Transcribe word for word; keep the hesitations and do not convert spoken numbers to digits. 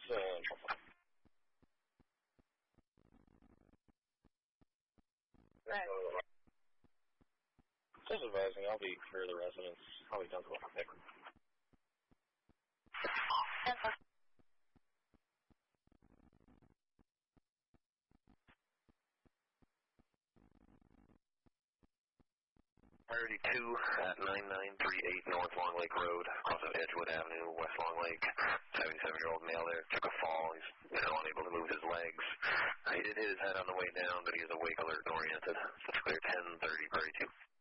Central. Right. Just advising, I'll be for the residents. I'll be done with my paper. Priority two at nine nine three eight North Long Lake Road, across of Edgewood Avenue, West Long Lake. seventy-seven-year-old male there took a fall. He's you know, unable to move his legs. Uh, he did hit his head on the way down, but he is awake, alert, and oriented. That's clear ten thirty, priority two.